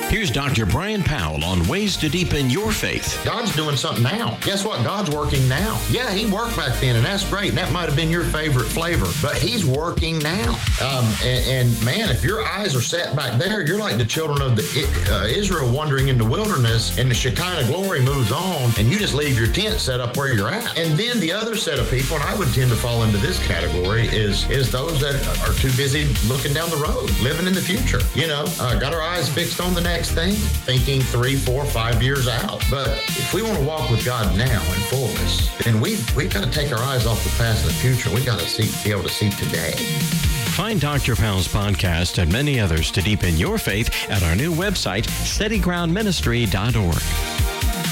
Here's Dr. Brian Powell on ways to deepen your faith. God's doing something now. Guess what? God's working now. Yeah, he worked back then, and that's great. And that might have been your favorite flavor, but he's working now. And man, if your eyes are set back there, you're like the children of Israel wandering in the wilderness, and the Shekinah glory moves on, and you just leave your tent set up where you're at. And then the other set of people, and I would tend to fall into this category, is those that are too busy looking down the road, living in the future. Got our eyes fixed on the next thing, thinking 3, 4, 5 years out. But if we want to walk with God now in fullness, then we've got to take our eyes off the past and the future. We got to be able to see today. Find Dr. Powell's podcast and many others to deepen your faith at our new website, steadygroundministry.org.